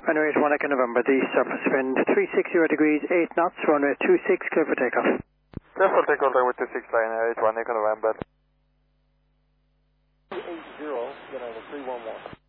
Runway 81 Echo November, the surface wind 360 degrees, 8 knots, runway 26, clear for takeoff. Clear for takeoff, runway 26, line 81 Echo November. 80, then over 311.